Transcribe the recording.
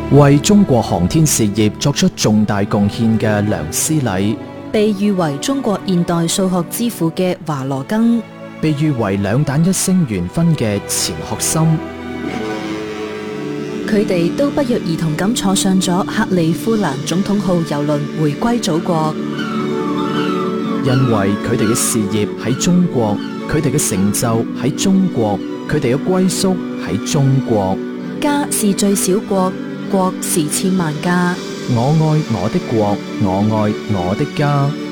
為中國航天事業作出重大貢獻嘅梁思禮， 被譽為中國現代數學之父嘅華羅庚， 被譽為兩彈一星圓分嘅錢學森， 佢哋都不約而同咁坐上咗克里夫蘭總統號郵輪回歸祖國。 因為佢哋嘅事業喺中國，佢哋嘅成就喺中國，佢哋嘅歸宿喺中國。 家是最小國，國是千萬家。 我愛我的國，我愛我的家。